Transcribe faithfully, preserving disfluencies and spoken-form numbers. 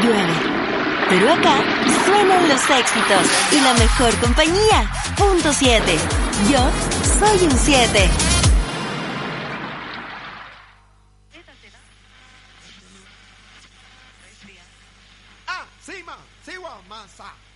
llueve. Pero acá suenan los éxitos y la mejor compañía. Punto siete. Yo soy un siete. Ah, sí, ma, sí, wa, masa.